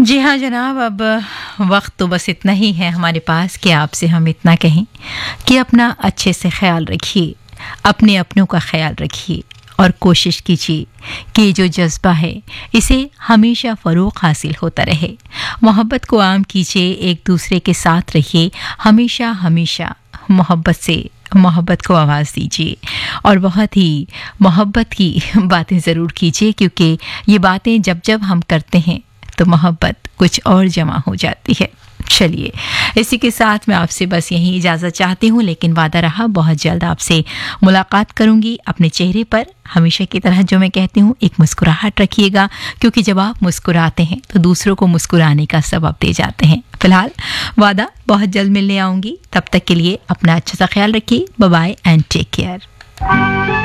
जी हाँ जनाब, अब वक्त तो बस इतना ही है हमारे पास कि आपसे हम इतना कहें कि अपना अच्छे से ख्याल रखिए, अपने अपनों का ख्याल रखिए और कोशिश कीजिए कि ये जो जज्बा है इसे हमेशा फ़रोग़ हासिल होता रहे। मोहब्बत को आम कीजिए, एक दूसरे के साथ रहिए, हमेशा हमेशा मोहब्बत से मोहब्बत को आवाज़ दीजिए और बहुत ही मोहब्बत की बातें ज़रूर कीजिए, क्योंकि ये बातें जब जब हम करते हैं तो मोहब्बत कुछ और जमा हो जाती है। चलिए, इसी के साथ मैं आपसे बस यही इजाज़त चाहती हूँ, लेकिन वादा रहा बहुत जल्द आपसे मुलाकात करूँगी। अपने चेहरे पर हमेशा की तरह जो मैं कहती हूँ एक मुस्कुराहट रखिएगा, क्योंकि जब आप मुस्कुराते हैं तो दूसरों को मुस्कुराने का सबब दे जाते हैं। फिलहाल वादा, बहुत जल्द मिलने आऊँगी। तब तक के लिए अपना अच्छा सा ख्याल रखिए। Bye bye and take care.